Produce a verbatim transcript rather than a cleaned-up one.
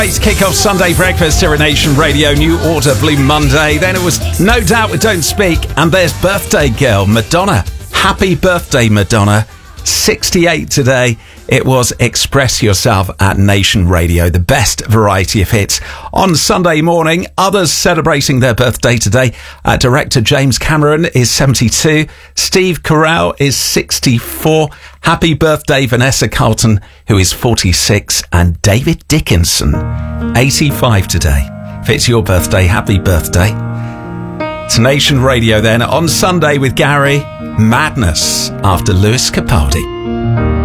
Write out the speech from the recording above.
It's kick-off Sunday breakfast here at Nation Radio, New Order, Blue Monday. Then it was No Doubt with Don't Speak, and there's birthday girl, Madonna. Happy birthday, Madonna. sixty-eight today. It was Express Yourself at Nation Radio, the best variety of hits on Sunday morning. Others celebrating their birthday today. Uh, director James Cameron is seventy-two. Steve Carell is sixty-four. Happy birthday, Vanessa Carlton, who is forty-six. And David Dickinson, eighty-five today. If it's your birthday, happy birthday. It's Nation Radio then on Sunday with Gary. Madness after Lewis Capaldi.